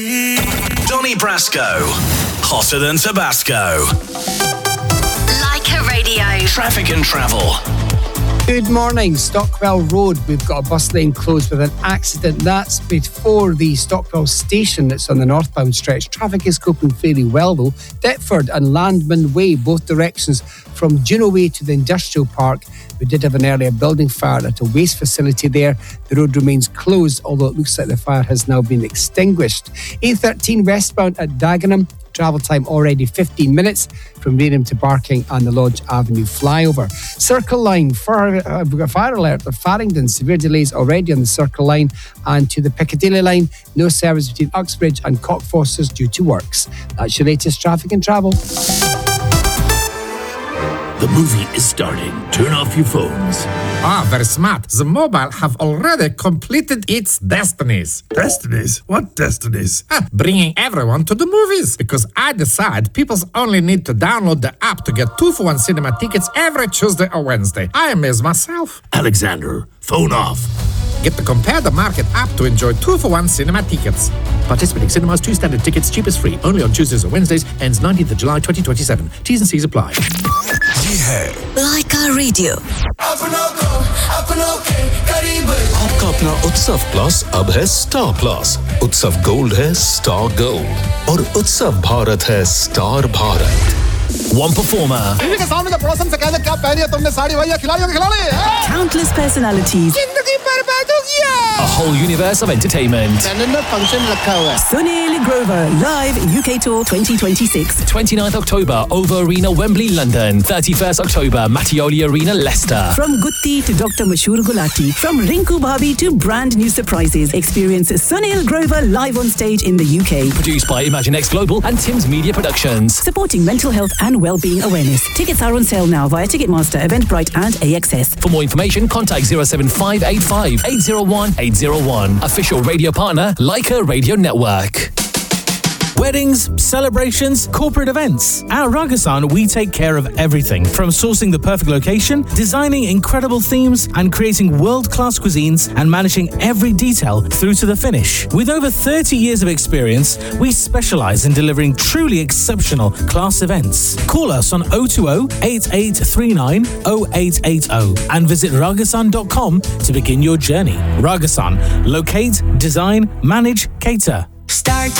Donny Brasco, hotter than Tabasco. Leica Radio. Traffic and travel. Good morning, Stockwell Road. We've got a bus lane closed with an accident. That's before the Stockwell station that's on the northbound stretch. Traffic is coping fairly well though. Deptford and Landman Way, both directions from Juno Way to the Industrial Park. We did have an earlier building fire at a waste facility there. The road remains closed, although it looks like the fire has now been extinguished. A13 westbound at Dagenham. Travel time already 15 minutes from Rainham to Barking and the Lodge Avenue flyover. Circle Line, we've got a fire alert at Farringdon. Severe delays already on the Circle Line and to the Piccadilly Line. No service between Uxbridge and Cockfosters due to works. That's your latest traffic and travel. The movie is starting. Turn off your phones. Very smart. The mobile have already completed its destinies. Destinies? What destinies? Bringing everyone to the movies. Because I decide people only need to download the app to get 2-for-1 cinema tickets every Tuesday or Wednesday. I amaze myself. Alexander, phone off. Get the Compare the Market app to enjoy 2-for-1 cinema tickets. Participating cinemas, 2 standard tickets, cheapest free. Only on Tuesdays or Wednesdays. Ends 19th of July 2027. T's and C's apply. Leica Radio. आपका अपना उत्सव plus अब है star plus. उत्सव gold है star gold और उत्सव भारत है star Bharat. One performer. TV के सामने तो पड़ोसन से कहते क्या पहनी है तुमने साड़ी भैया खिलाड़ियों के खिलाड़ी. Countless personalities. जिंदगी बर्बाद हो गया. A whole universe of entertainment. मैंने फंक्शन रखा हुआ है. Sunil Grover live UK Tour 2026. 29th October, Over Arena, Wembley, London. 31st October, Mattioli Arena, Leicester. From Gutti to Dr. Mashur Gulati, from Rinku Bhabi to brand new surprises. Experience Sunil Grover live on stage in the UK. Produced by ImagineX Global and Tim's Media Productions. Supporting mental health and well-being awareness. Tickets are on sale now via Ticketmaster, Eventbrite and AXS. For more information, contact 07585 801 801. Official radio partner, Leica Radio Network. Weddings, celebrations, corporate events. At Ragasan, we take care of everything from sourcing the perfect location, designing incredible themes, and creating world-class cuisines and managing every detail through to the finish. With over 30 years of experience, we specialize in delivering truly exceptional class events. Call us on 020-8839 0880 and visit ragasan.com to begin your journey. Ragasan, locate, design, manage, cater. Start